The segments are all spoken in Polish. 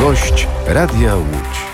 Gość Radia Łódź.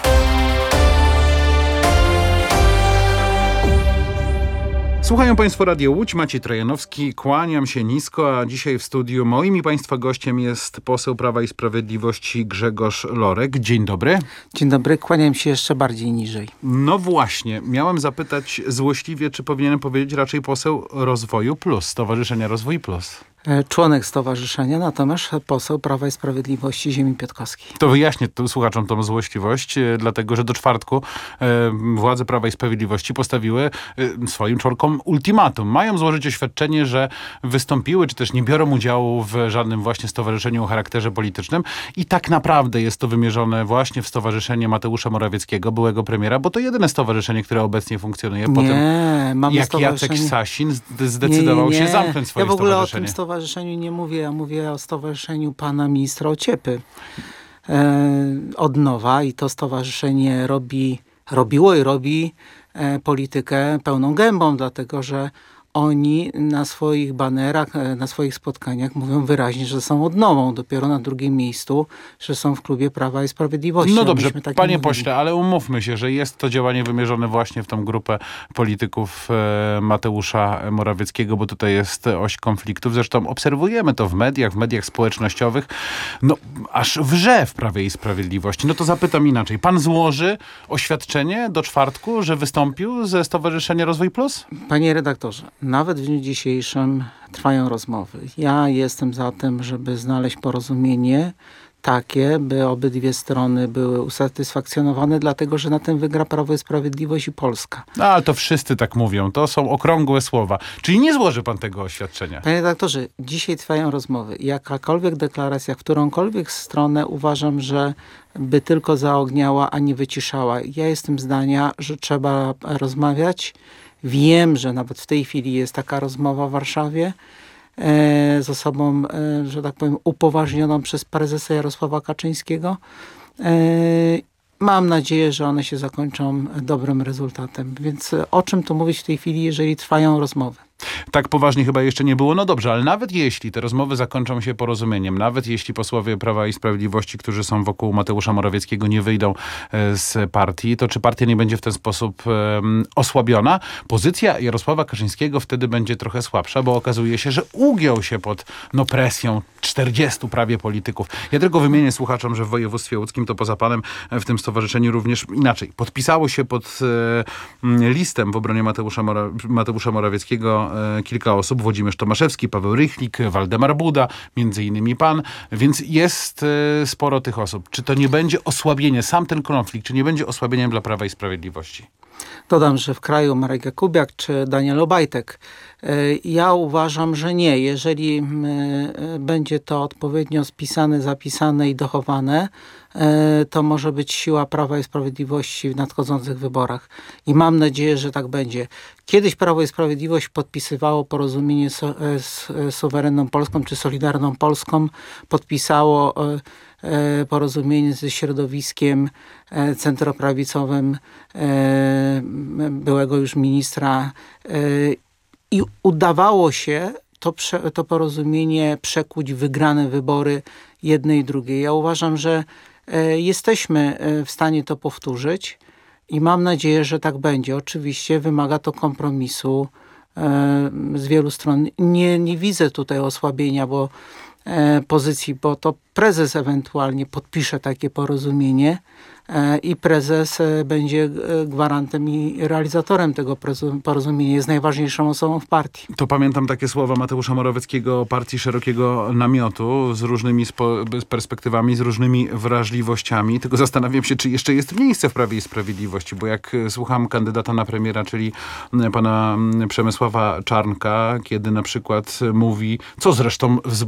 Słuchają Państwo Radio Łódź, Maciej Trojanowski, kłaniam się nisko, a dzisiaj w studiu moim i Państwa gościem jest poseł Prawa i Sprawiedliwości Grzegorz Lorek. Dzień dobry. Dzień dobry, kłaniam się jeszcze bardziej niżej. No właśnie, miałem zapytać złośliwie, czy powinienem powiedzieć raczej poseł Rozwoju Plus, Stowarzyszenia Rozwój Plus. Członek stowarzyszenia, natomiast poseł Prawa i Sprawiedliwości ziemi piotrkowskiej. To wyjaśnię słuchaczom tą złośliwość, dlatego że do czwartku władze Prawa i Sprawiedliwości postawiły swoim członkom ultimatum. Mają złożyć oświadczenie, że wystąpiły, czy też nie biorą udziału w żadnym właśnie stowarzyszeniu o charakterze politycznym i tak naprawdę jest to wymierzone właśnie w stowarzyszenie Mateusza Morawieckiego, byłego premiera, bo to jedyne stowarzyszenie, które obecnie funkcjonuje po tym, jak Jacek Sasin zdecydował się zamknąć swoje stowarzyszenie. O stowarzyszeniu nie mówię, ja mówię o stowarzyszeniu pana ministra Ociepy od nowa i to stowarzyszenie robiło i robi politykę pełną gębą, dlatego że oni na swoich banerach, na swoich spotkaniach mówią wyraźnie, że są odnową. Dopiero na drugim miejscu, że są w klubie Prawa i Sprawiedliwości. No dobrze, panie pośle, ale umówmy się, że jest to działanie wymierzone właśnie w tą grupę polityków Mateusza Morawieckiego, bo tutaj jest oś konfliktów. Zresztą obserwujemy to w mediach społecznościowych. No, aż wrze w Prawie i Sprawiedliwości. No to zapytam inaczej. Pan złoży oświadczenie do czwartku, że wystąpił ze Stowarzyszenia Rozwój Plus? Panie redaktorze, nawet w dniu dzisiejszym trwają rozmowy. Ja jestem za tym, żeby znaleźć porozumienie takie, by obydwie strony były usatysfakcjonowane, dlatego że na tym wygra Prawo i Sprawiedliwość i Polska. No, ale to wszyscy tak mówią. To są okrągłe słowa. Czyli nie złoży pan tego oświadczenia? Panie redaktorze, dzisiaj trwają rozmowy. Jakakolwiek deklaracja, w którąkolwiek stronę uważam, że by tylko zaogniała, a nie wyciszała. Ja jestem zdania, że trzeba rozmawiać. Wiem, że nawet w tej chwili jest taka rozmowa w Warszawie z osobą, że tak powiem, upoważnioną przez prezesa Jarosława Kaczyńskiego. Mam nadzieję, że one się zakończą dobrym rezultatem. Więc o czym tu mówić w tej chwili, jeżeli trwają rozmowy? Tak poważnie chyba jeszcze nie było. No dobrze, ale nawet jeśli te rozmowy zakończą się porozumieniem, nawet jeśli posłowie Prawa i Sprawiedliwości, którzy są wokół Mateusza Morawieckiego, nie wyjdą z partii, to czy partia nie będzie w ten sposób osłabiona? Pozycja Jarosława Kaczyńskiego wtedy będzie trochę słabsza, bo okazuje się, że ugiął się pod presją 40 prawie polityków. Ja tylko wymienię słuchaczom, że w województwie łódzkim to poza panem w tym stowarzyszeniu również inaczej. Podpisało się pod listem w obronie Mateusza Morawieckiego kilka osób. Włodzimierz Tomaszewski, Paweł Rychlik, Waldemar Buda, między innymi pan. Więc jest sporo tych osób. Czy to nie będzie osłabienie, sam ten konflikt, czy nie będzie osłabieniem dla Prawa i Sprawiedliwości? Dodam, że w kraju Marek Jakubiak czy Daniel Obajtek. Ja uważam, że nie. Jeżeli będzie to odpowiednio spisane, zapisane i dochowane, to może być siła Prawa i Sprawiedliwości w nadchodzących wyborach. I mam nadzieję, że tak będzie. Kiedyś Prawo i Sprawiedliwość podpisywało porozumienie z suwerenną Polską czy Solidarną Polską. Podpisało porozumienie ze środowiskiem centroprawicowym byłego już ministra i udawało się to porozumienie przekuć w wygrane wybory jednej i drugiej. Ja uważam, że jesteśmy w stanie to powtórzyć i mam nadzieję, że tak będzie. Oczywiście wymaga to kompromisu z wielu stron. Nie widzę tutaj osłabienia, pozycji, bo to prezes ewentualnie podpisze takie porozumienie i prezes będzie gwarantem i realizatorem tego porozumienia. Jest najważniejszą osobą w partii. To pamiętam takie słowa Mateusza Morawieckiego o partii szerokiego namiotu z różnymi perspektywami, z różnymi wrażliwościami. Tylko zastanawiam się, czy jeszcze jest miejsce w Prawie i Sprawiedliwości, bo jak słucham kandydata na premiera, czyli pana Przemysława Czarnka, kiedy na przykład mówi, co zresztą